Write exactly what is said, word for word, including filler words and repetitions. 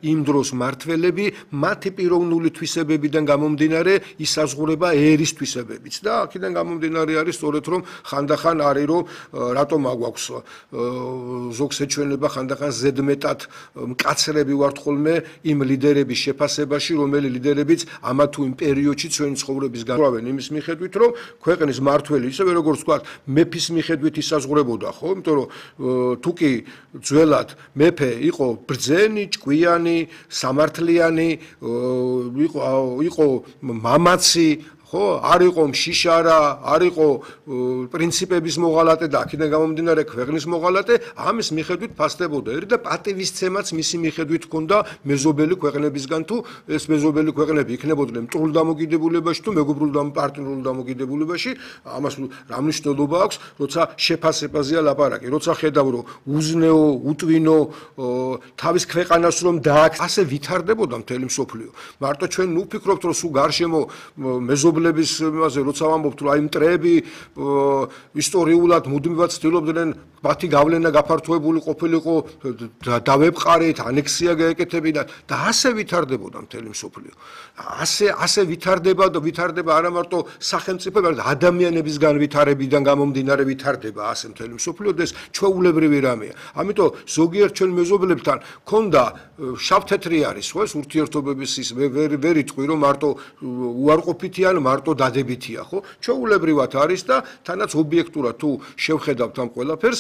იმ დროს მართველები მათი პიროვნული თვისებებიდან გამომდინარე ისაზღვრება ერის თვისებებიც და აქედან გამომდინარე არის სწორედ რომ ხანდახან არის რომ რატომ აგვაქვს ზოგს ეჩვენება ხანდახან ზედმეტად მკაცრები ვართ ხოლმე იმ ლიდერების შეფასებაში რომელი ლიდერებიც ამა თუ იმ პერიოდში ჩვენი ცხოვრების განმავლობენ იმის მიხედვით რომ ქვეყნის მართველი ისევე როგორც ვთქვათ მეფის მიხედვით ისაზღვრებოდა ხო იმიტომ რომ თუ კი ძველად მეფე იყო ბრძენი ჭკვიანი სამართლიანი იყო იყო მამაცი ხო არ იყო მშიშარა არ იყო პრინციპების მოღალატე და აქედან გამომდინარე ქვეყნის მოღალატე ამის მიხედვით ფასდებოდა ერი და პატივისცემაც მისი მიხედვით ჰქონდა მეზობელი ქვეყნებისგან თუ ეს მეზობელი ქვეყნები იქნებოდნენ მტრულ დამოკიდებულებაში თუ მეგობრულ და პარტნიორულ დამოკიდებულებაში ამას რა მნიშვნელობა აქვს როცა შეფასებაზეა ლაპარაკი როცა ხედავ რომ უზნეო უტვინო თავის ქვეყანას რომ დააქ ასე ვითარდებოდა მთელი მსოფლიო მარტო ჩვენ ნუ ვფიქრობთ რომ სულ გარშემო მეზობელი მეზობლების როცა ვამბობთ რომ აი მტრეები ისტორიულად მუდმივად ცდილობდნენ მათი გავლენა გაფართოებული ყოფილიყო დავეპყარეთ ანექსია გაეკეთებინათ და ასე ვითარდებოდა მთელი მსოფლიო ასე ასე ვითარდება და ვითარდება არა მარტო სახელმწიფო არამედ ადამიანების განვითარებიდან გამომდინარე ვითარდება ასე მთელი მსოფლიო და ეს ჩვეულებრივი რამეა ამიტომ ზოგიერთ ჩვენ მეზობლებთან ქონდა შავთეთრი არის ხო ეს ურთიერთობების ის ვერ ვერ იტყვი რომ მარტო უარყოფითი ან მარტო დადებითია ხო ჩვეულებრივად არის და თანაც ობიექტურად თუ შევხედავთ ამ ყველაფერს